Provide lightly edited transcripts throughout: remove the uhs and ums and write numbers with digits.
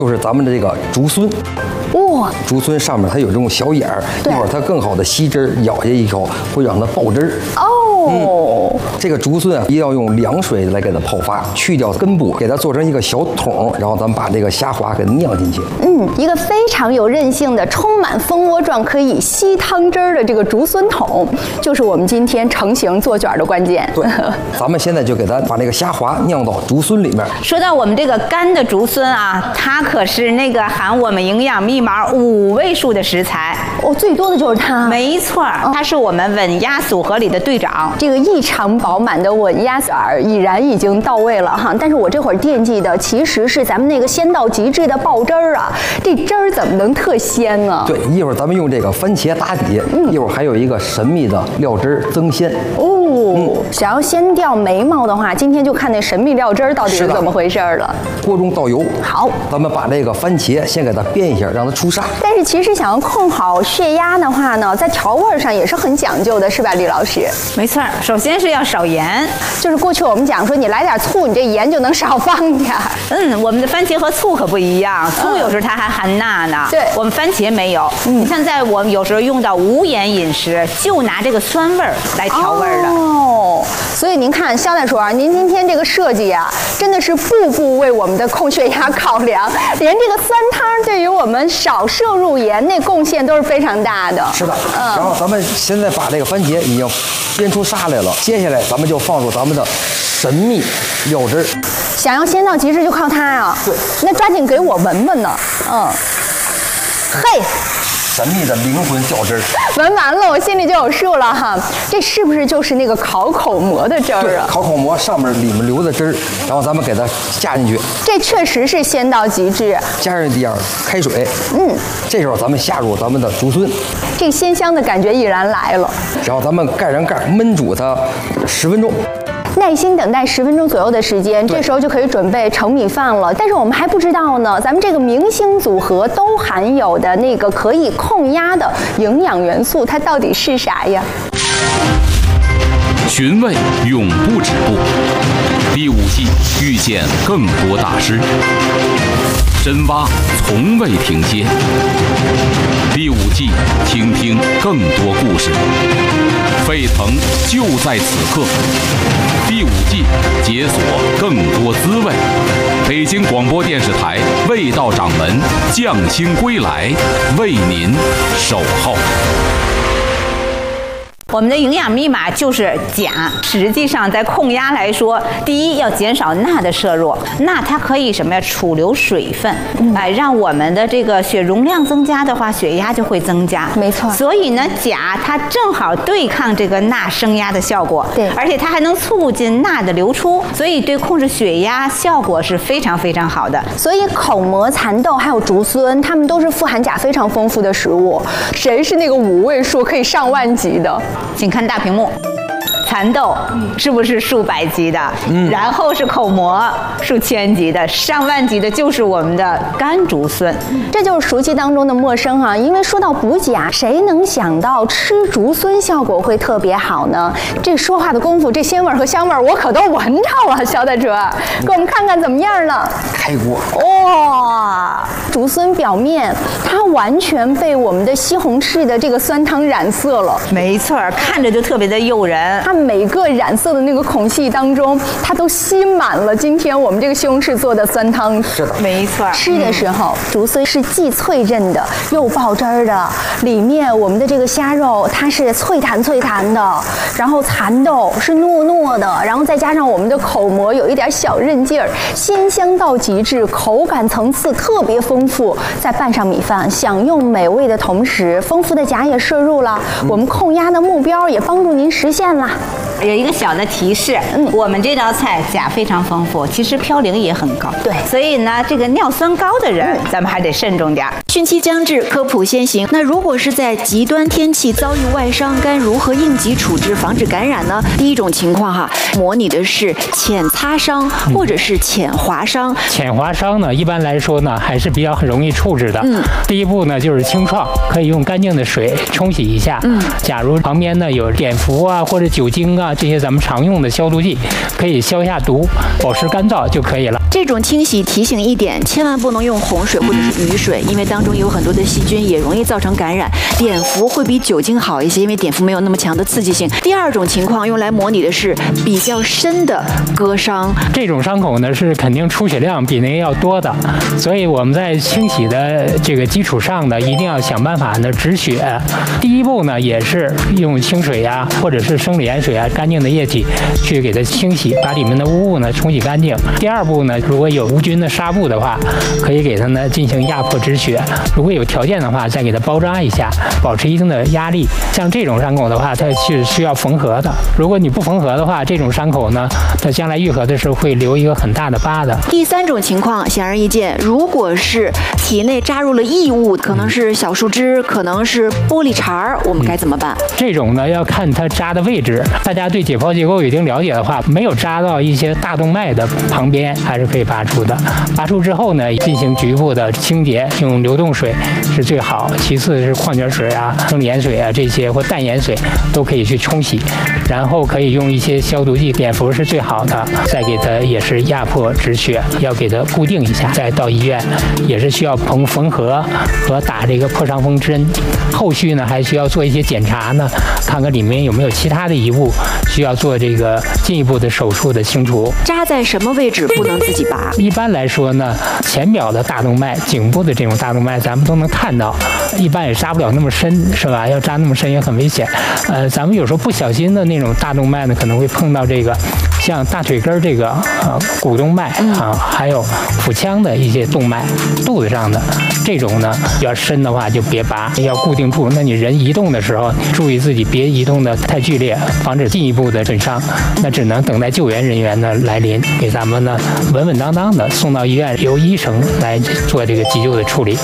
就是咱们的这个竹荪。 哇， 竹荪上面它有这种小眼儿，一会儿它更好的吸汁儿，咬下一口会让它爆汁儿。 哦， 这个竹荪啊，一定要用凉水来给它泡发，去掉根部，给它做成一个小桶，然后咱们把这个虾滑给它酿进去。 一个非常有韧性的、充满蜂窝状可以吸汤汁儿的这个竹荪桶，就是我们今天成型做卷的关键。 对，咱们现在就给它把这个虾滑酿到竹荪里面。 说到我们这个干的竹荪啊，它可是那个含我们营养密码5位数的食材。 哦，最多的就是它。 没错，它是我们稳压组合里的队长。 这个异常饱满的稳压色儿已然已经到位了哈，但是我这会儿惦记的其实是咱们那个鲜到极致的爆汁儿啊，这汁儿怎么能特鲜呢？ 对，一会儿咱们用这个番茄打底，一会儿还有一个神秘的料汁儿增鲜。 想要先掉眉毛的话，今天就看那神秘料汁儿到底是怎么回事了。 锅中倒油， 好， 咱们把这个番茄先给它煸一下，让它出沙。 但是其实想要控好血压的话呢，在调味上也是很讲究的，是吧，李老师？ 没错，首先是要少盐， 就是过去我们讲说你来点醋，你这盐就能少放点。 我们的番茄和醋可不一样，醋有时候它还含钠呢， 对，我们番茄没有。你像在我们有时候用到无盐饮食，就拿这个酸味儿来调味的。 哦，所以您看肖大厨啊，您今天这个设计啊，真的是步步为我们的控血压考量，连这个酸汤对于我们少摄入盐那贡献都是非常大的。 是的，然后咱们现在把这个番茄已经煸出沙来了，接下来咱们就放入咱们的神秘料汁儿。 想要鲜到极致就靠它啊！ 对， 那抓紧给我闻闻呢。嘿。 神秘的灵魂较汁儿， 闻完了，我心里就有数了哈。这是不是就是那个烤口蘑的汁儿啊？ 烤口蘑上面里面流的汁儿，然后咱们给它加进去。 这确实是鲜到极致。 加上一点开水，这时候咱们下入咱们的竹荪， 这鲜香的感觉已然来了。 然后咱们盖上盖，焖煮它10分钟。 耐心等待10分钟左右的时间，这时候就可以准备盛米饭了。但是我们还不知道呢，咱们这个明星组合都含有的那个可以控压的营养元素，它到底是啥呀？ 寻味永不止步，第5季遇见更多大师，深挖从未停歇。第5季听听更多故事，沸腾就在此刻。第5季解锁更多滋味。北京广播电视台味道掌门匠心归来，为您守候。 我们的营养密码就是钾。实际上，在控压来说，第一要减少钠的摄入，钠它可以什么呀？储留水分，让我们的这个血容量增加的话，血压就会增加。 没错。 所以呢，钾它正好对抗这个钠升压的效果， 对， 而且它还能促进钠的流出，所以对控制血压效果是非常非常好的。 所以口蘑、蚕豆还有竹荪，它们都是富含钾非常丰富的食物。谁是那个5位数可以上万级的？ 请看大屏幕。蚕豆是不是数百级的？然后是口蘑，数千级的，上万级的就是我们的干竹荪。 这就是熟悉当中的陌生啊！因为说到补钾，谁能想到吃竹荪效果会特别好呢？这说话的功夫，这鲜味和香味我可都闻着了。肖大厨，给我们看看怎么样了？ 开锅！ 哇，竹荪表面它完全被我们的西红柿的这个酸汤染色了。 没错，看着就特别的诱人。 它每个染色的那个孔隙当中，它都吸满了今天我们这个西红柿做的酸汤。 是的， 没错。 吃的时候，竹荪是既脆韧的又爆汁儿的，里面我们的这个虾肉它是脆弹脆弹的，然后蚕豆是糯糯的，然后再加上我们的口蘑有一点小韧劲儿，鲜香到极致，口感层次特别丰富。再拌上米饭，享用美味的同时，丰富的钾也摄入了，我们控压的目标也帮助您实现了。 有一个小的提示，我们这道菜钾非常丰富，其实嘌呤也很高， 对， 所以呢，这个尿酸高的人，咱们还得慎重点。 汛期将至，科普先行。那如果是在极端天气遭遇外伤，该如何应急处置，防止感染呢？第一种情况哈，模拟的是浅擦伤或者是浅划伤。 浅划伤呢，一般来说呢还是比较容易处置的。第一步呢就是清创，可以用干净的水冲洗一下。假如旁边呢有碘伏啊或者酒精啊这些咱们常用的消毒剂，可以消一下毒，保持干燥就可以了。 这种清洗提醒一点，千万不能用洪水或者是雨水，因为当中有很多的细菌，也容易造成感染。碘伏会比酒精好一些，因为碘伏没有那么强的刺激性。第二种情况用来模拟的是比较深的割伤， 这种伤口呢是肯定出血量比那个要多的，所以我们在清洗的这个基础上呢，一定要想办法呢止血。第一步呢也是用清水啊，或者是生理盐水啊，干净的液体去给它清洗，把里面的污物呢冲洗干净。第二步呢，如果有无菌的纱布的话，可以给它呢进行压迫止血。如果有条件的话，再给它包扎一下，保持一定的压力。像这种伤口的话，它是需要缝合的。如果你不缝合的话，这种伤口呢，它将来愈合的时候会留一个很大的疤的。 第三种情况显而易见，如果是体内扎入了异物，可能是小树枝，可能是玻璃碴儿，我们该怎么办？ 这种呢要看它扎的位置。大家对解剖结构有一定了解的话，没有扎到一些大动脉的旁边，还是可以拔出的。拔出之后呢，进行局部的清洁，用流动水是最好，其次是矿泉水啊、生理盐水啊这些或淡盐水都可以去冲洗，然后可以用一些消毒剂，碘伏是最好的，再给它也是压迫止血，要给它固定一下，再到医院也是需要缝合和打这个破伤风针。后续呢还需要做一些检查呢，看看里面有没有其他的异物，需要做这个进一步的手术的清除。 扎在什么位置不能自己拔？ 一般来说呢，前表的大动脉、颈部的这种大动脉，咱们都能看到，一般也扎不了那么深，是吧？要扎那么深也很危险。咱们有时候不小心的那种大动脉呢，可能会碰到这个像大腿根这个股动脉啊，还有腹腔的一些动脉，肚子上的这种呢，要深的话就别拔，要固定住。那你人移动的时候，注意自己别移动的太剧烈，防止进一步的损伤。那只能等待救援人员的来临，给咱们呢稳稳当当的送到医院，由医生来做这个急救的处理。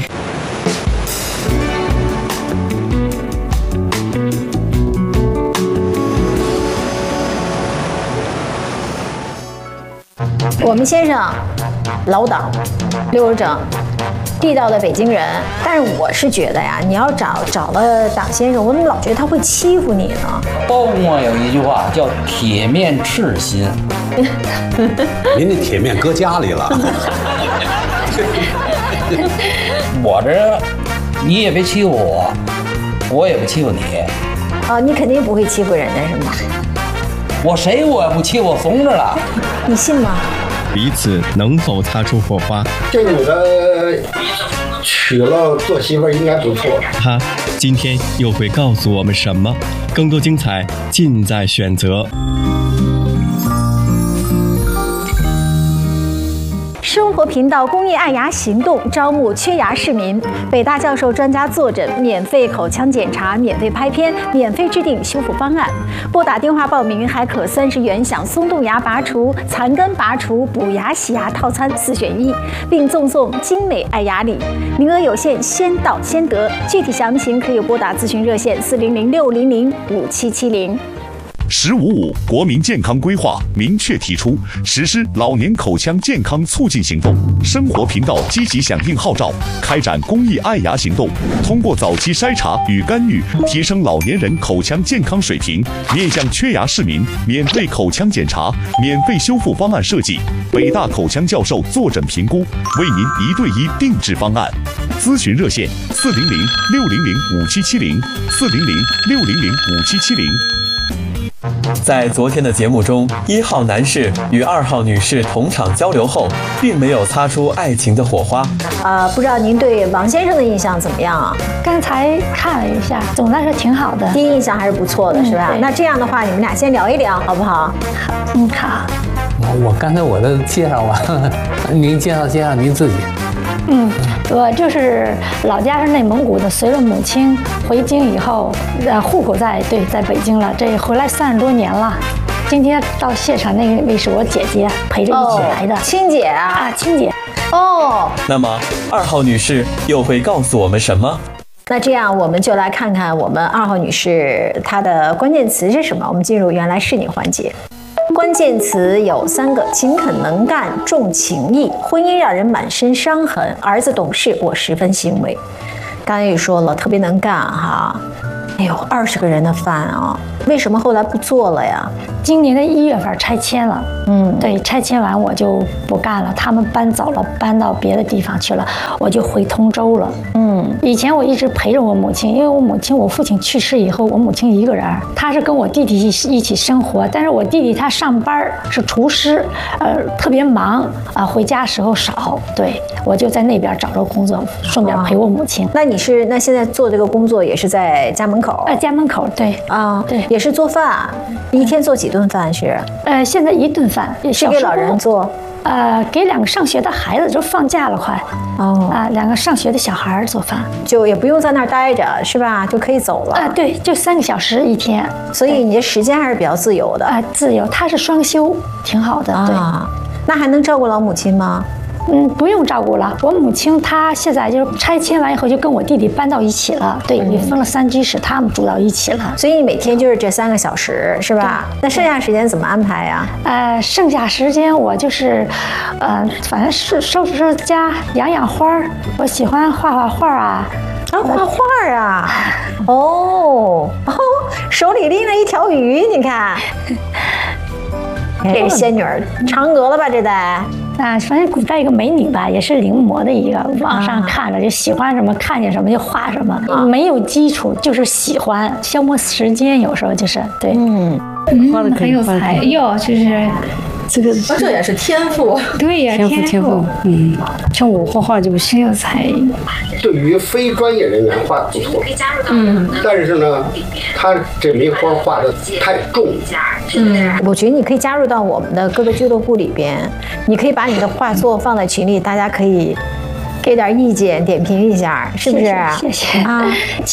我们先生老党溜着整，地道的北京人，但是我是觉得呀，你要找了党先生，我怎么老觉得他会欺负你呢？ 包公啊有一句话叫铁面赤心。 您那铁面搁家里了。 我这你也别欺负我，我也不欺负你。 你肯定不会欺负人的是吗？ 我谁我也不欺负，我怂着了。 你信吗？ 彼此能否擦出火花？ 这女的娶了做媳妇应该不错。 她今天又会告诉我们什么？更多精彩尽在选择。 生活频道公益爱牙行动招募缺牙市民，北大教授专家坐诊，免费口腔检查，免费拍片，免费制定修复方案。拨打电话报名还可30元享松动牙拔除、残根拔除、补牙洗牙套餐4选1，并赠送精美爱牙礼，名额有限，先到先得。具体详情可以拨打咨询热线400-600-5770。 “15+5”国民健康规划明确提出实施老年口腔健康促进行动。生活频道积极响应号召，开展公益爱牙行动，通过早期筛查与干预，提升老年人口腔健康水平。面向缺牙市民，免费口腔检查，免费修复方案设计，北大口腔教授坐诊评估，为您1对1定制方案。咨询热线400-600-5770，400-600-5770。 在昨天的节目中，1号男士与2号女士同场交流后，并没有擦出爱情的火花。 不知道您对王先生的印象怎么样啊？ 刚才看了一下，总的来说挺好的， 第一印象还是不错的，是吧？那这样的话，你们俩先聊一聊，好不好？ 好。 我刚才我都介绍完了，您介绍您自己。 我就是老家是内蒙古的，随了母亲回京以后，户口在北京了，这回来30多年了。今天到现场那位是我姐姐，陪着一起来的， 亲姐啊， 亲姐。 那么2号女士又会告诉我们什么？ 那这样我们就来看看我们2号女士她的关键词是什么。我们进入原来是你环节。 关键词有3个：勤恳能干、重情义。婚姻让人满身伤痕，儿子懂事，我十分欣慰。刚才也说了，特别能干哈。哎呦，20个人的饭啊，为什么后来不做了呀？ 今年的1月份拆迁了，对，拆迁完我就不干了，他们搬走了，搬到别的地方去了，我就回通州了。以前我一直陪着我母亲，因为我父亲去世以后，我母亲一个人，她是跟我弟弟一起生活，但是我弟弟他上班是厨师，特别忙啊，回家时候少，对，我就在那边找着工作，顺便陪我母亲。 那现在做这个工作也是在家门口？ 家门口，对啊，对， 也是做饭，一天做几顿饭是？ 现在1顿饭， 是给老人做。 给2个上学的孩子，就放假了快，2个上学的小孩做饭， 就也不用在那儿待着，是吧？就可以走了。 对，就3个小时一天， 所以你的时间还是比较自由的。 自由，他是双休，挺好的。对， 那还能照顾老母亲吗？ 不用照顾了。我母亲她现在就是拆迁完以后就跟我弟弟搬到一起了，对，也分了3居室，他们住到一起了。 所以你每天就是这3个小时，是吧？那剩下时间怎么安排呀？ 剩下时间我就是，反正是收拾家，养花。我喜欢画画啊。 画画啊！手里拎了一条鱼，你看。这是仙女儿，嫦娥了吧？这得。 反正古代一个美女吧，也是临摹的一个，网上看着就喜欢什么，看见什么就画什么，没有基础，就是喜欢，消磨时间，有时候就是对。 很有才，就是这个这也是天赋， 对呀，天赋，像我画画就很有才艺。 对于非专业人员画的不错，但是呢，他这梅花画的太重。 我觉得你可以加入到我们的各个俱乐部里边，你可以把你的画作放在群里，大家可以给点意见，点评一下，是不是？ 谢谢啊。